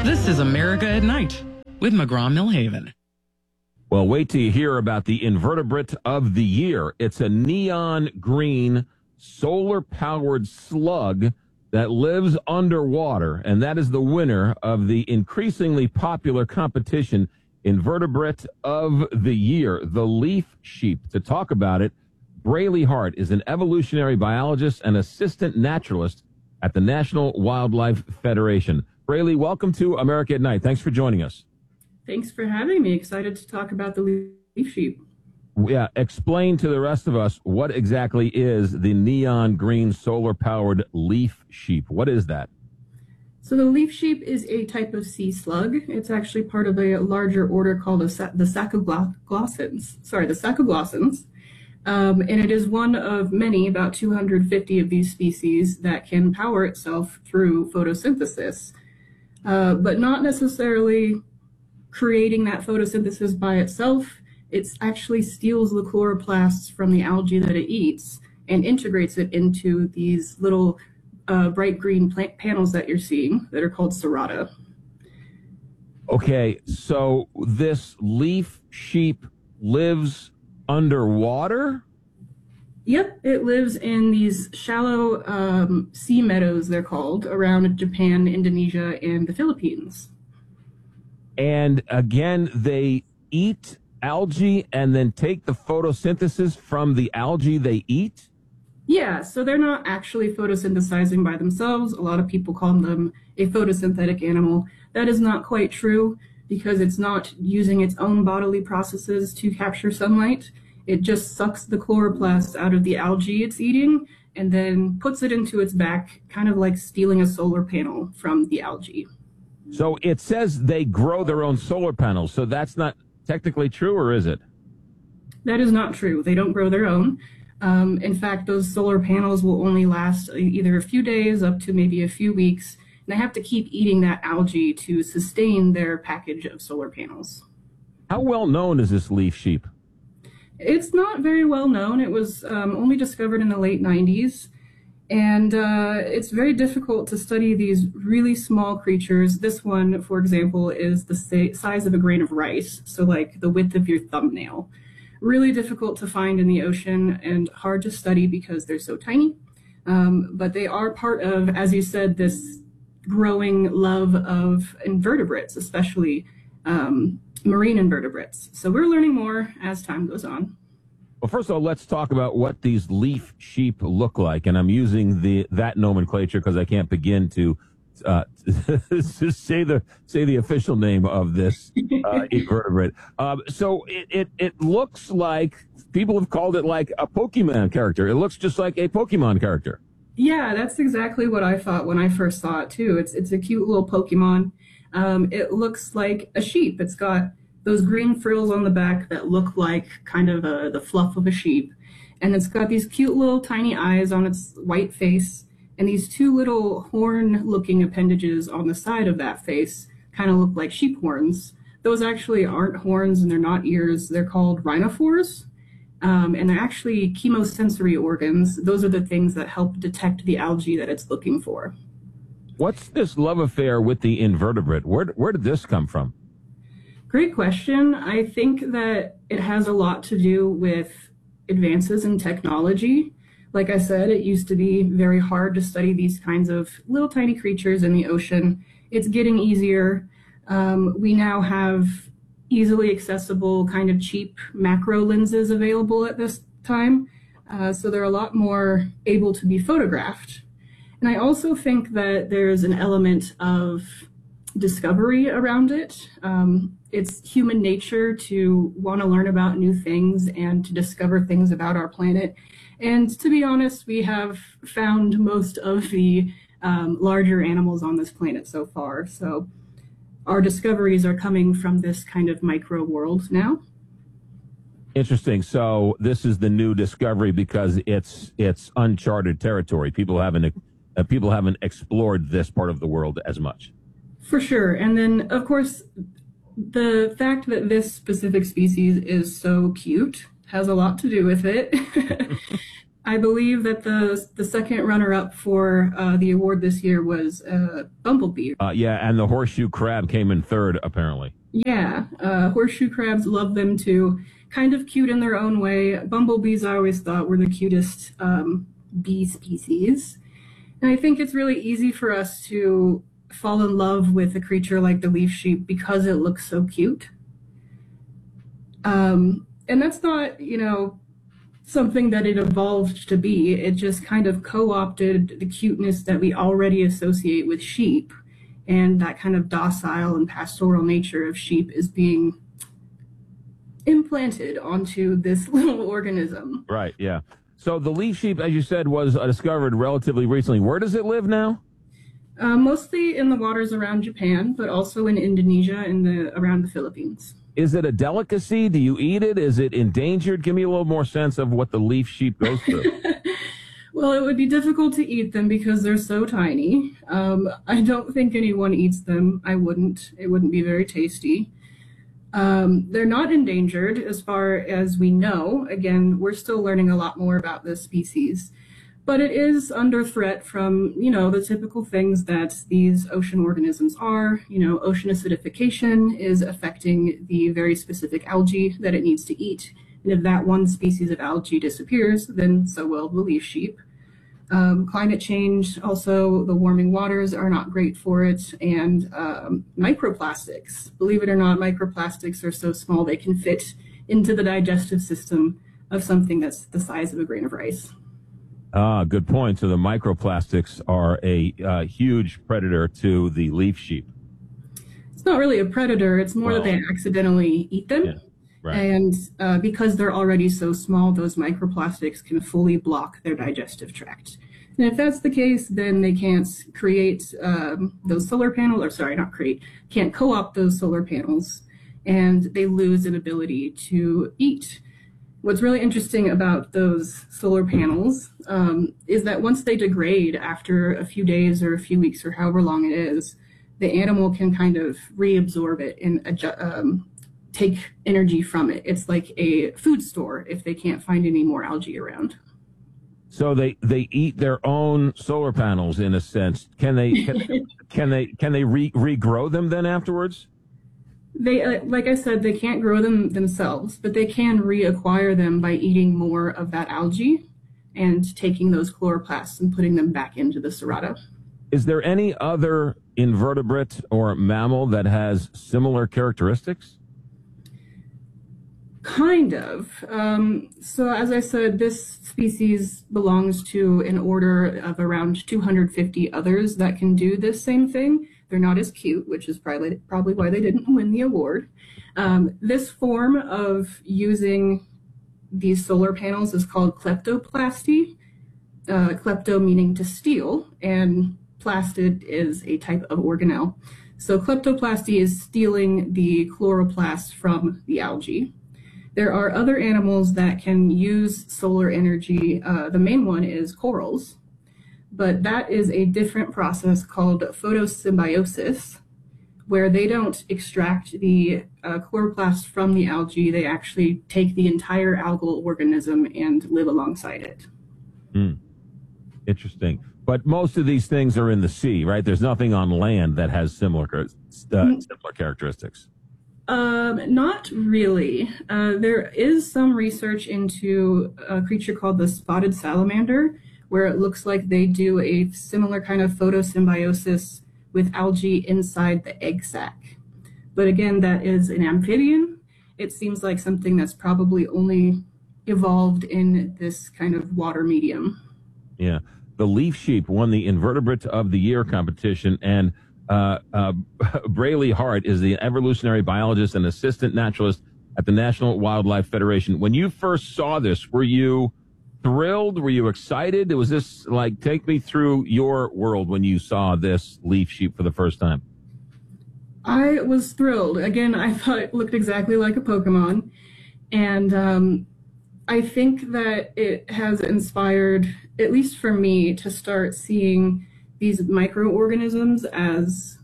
This is America at Night with McGraw-Millhaven. Well, wait till you hear about the invertebrate of the year. It's a neon green, solar-powered slug that lives underwater, and that is the winner of the increasingly popular competition, Invertebrate of the Year, the leaf sheep. To talk about it, Braley Hart is an evolutionary biologist and assistant naturalist at the National Wildlife Federation. Braley, welcome to America at Night. Thanks for joining us. Thanks for having me. Excited to talk about the leaf sheep. Yeah, explain to the rest of us what exactly is the neon green solar-powered leaf sheep. What is that? So the leaf sheep is a type of sea slug. It's actually part of a larger order called the Sacoglossans. And it is one of many, about 250 of these species, that can power itself through photosynthesis, but not necessarily creating that photosynthesis by itself. It actually steals the chloroplasts from the algae that it eats and integrates it into these little bright green plant panels that you're seeing that are called serrata. Okay, so this leaf sheep lives underwater? Yep, it lives in these shallow sea meadows, they're called, around Japan, Indonesia, and the Philippines. And again, they eat algae and then take the photosynthesis from the algae they eat? Yeah, so they're not actually photosynthesizing by themselves. A lot of people call them a photosynthetic animal. That is not quite true because it's not using its own bodily processes to capture sunlight. It just sucks the chloroplasts out of the algae it's eating and then puts it into its back, kind of like stealing a solar panel from the algae. So it says they grow their own solar panels, so that's not technically true, or is it? That is not true. They don't grow their own. In fact, those solar panels will only last either a few days up to maybe a few weeks, and they have to keep eating that algae to sustain their package of solar panels. How well known is this leaf sheep? It's not very well known. It was only discovered in the late 90s, and it's very difficult to study these really small creatures. This one, for example, is the size of a grain of rice, so like the width of your thumbnail. Really difficult to find in the ocean and hard to study because they're so tiny. But they are part of, as you said, this growing love of invertebrates, especially marine invertebrates. So we're learning more as time goes on. Well, first of all, let's talk about what these leaf sheep look like. And I'm using that nomenclature because I can't begin to say the official name of this invertebrate. So it looks like people have called it like a Pokemon character. It looks just like a Pokemon character. Yeah, that's exactly what I thought when I first saw it too. It's a cute little Pokemon. It looks like a sheep. It's got those green frills on the back that look like kind of the fluff of a sheep. And it's got these cute little tiny eyes on its white face and these two little horn-looking appendages on the side of that face kind of look like sheep horns. Those actually aren't horns and they're not ears. They're called rhinophores. And they're actually chemosensory organs. Those are the things that help detect the algae that it's looking for. What's this love affair with the invertebrate? Where did this come from? Great question. I think that it has a lot to do with advances in technology. Like I said, it used to be very hard to study these kinds of little tiny creatures in the ocean. It's getting easier. We now have easily accessible kind of cheap macro lenses available at this time. So they're a lot more able to be photographed. And I also think that there's an element of discovery around it. It's human nature to want to learn about new things and to discover things about our planet. And to be honest, we have found most of the larger animals on this planet so far. So our discoveries are coming from this kind of micro world now. Interesting. So this is the new discovery because it's uncharted territory. People haven't explored this part of the world as much. For sure. And then, of course, the fact that this specific species is so cute has a lot to do with it. I believe that the second runner-up for the award this year was bumblebee. Yeah, and the horseshoe crab came in third, apparently. Yeah, horseshoe crabs, love them too. Kind of cute in their own way. Bumblebees, I always thought, were the cutest bee species. And I think it's really easy for us to fall in love with a creature like the leaf sheep because it looks so cute. And that's not, something that it evolved to be. It just kind of co-opted the cuteness that we already associate with sheep, and that kind of docile and pastoral nature of sheep is being implanted onto this little organism. Right, yeah. So the leaf sheep, as you said, was discovered relatively recently. Where does it live now? Mostly in the waters around Japan, but also in Indonesia and around the Philippines. Is it a delicacy? Do you eat it? Is it endangered? Give me a little more sense of what the leaf sheep goes through. Well, it would be difficult to eat them because they're so tiny. I don't think anyone eats them. I wouldn't. It wouldn't be very tasty. They're not endangered as far as we know. Again, we're still learning a lot more about this species. But it is under threat from, the typical things that these ocean organisms are. Ocean acidification is affecting the very specific algae that it needs to eat. And if that one species of algae disappears, then so will the leaf sheep. Climate change, also the warming waters are not great for it. And microplastics, believe it or not, microplastics are so small they can fit into the digestive system of something that's the size of a grain of rice. Good point. So the microplastics are a huge predator to the leaf sheep. It's not really a predator. It's more that they accidentally eat them. Yeah, right. And because they're already so small, those microplastics can fully block their digestive tract. And if that's the case, then they can't create those solar panels, or sorry, not create, can't co-opt those solar panels, and they lose an ability to eat. What's really interesting about those solar panels is that once they degrade after a few days or a few weeks or however long it is, the animal can kind of reabsorb it and take energy from it. It's like a food store if they can't find any more algae around. So they eat their own solar panels in a sense. Can they regrow them then afterwards? They, like I said, they can't grow them themselves, but they can reacquire them by eating more of that algae and taking those chloroplasts and putting them back into the cerata. Is there any other invertebrate or mammal that has similar characteristics? Kind of. So as I said, this species belongs to an order of around 250 others that can do this same thing. They're not as cute, which is probably why they didn't win the award. This form of using these solar panels is called kleptoplasty. Klepto meaning to steal, and plastid is a type of organelle. So kleptoplasty is stealing the chloroplast from the algae. There are other animals that can use solar energy. The main one is corals. But that is a different process called photosymbiosis, where they don't extract the chloroplast from the algae. They actually take the entire algal organism and live alongside it. Interesting. But most of these things are in the sea, right? There's nothing on land that has similar characteristics. Not really. There is some research into a creature called the spotted salamander, where it looks like they do a similar kind of photosymbiosis with algae inside the egg sac. But again, that is an amphibian. It seems like something that's probably only evolved in this kind of water medium. Yeah. The leaf sheep won the Invertebrate of the Year competition, and Braley Hart is the evolutionary biologist and assistant naturalist at the National Wildlife Federation. When you first saw this, were you thrilled? Were you excited? Was this like, take me through your world when you saw this leaf sheep for the first time? I was thrilled. Again, I thought it looked exactly like a Pokemon. And I think that it has inspired, at least for me, to start seeing these microorganisms as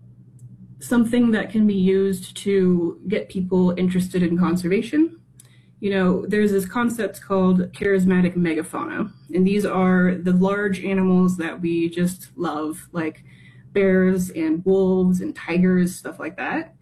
something that can be used to get people interested in conservation There's this concept called charismatic megafauna, and these are the large animals that we just love, like bears and wolves and tigers, stuff like that.